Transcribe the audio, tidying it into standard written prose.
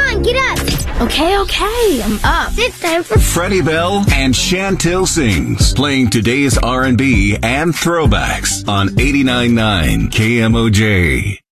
on, get up. Okay, I'm up. It's time for Freddie Bell and Chantil Sings, playing today's R&B and throwbacks on 89.9 KMOJ.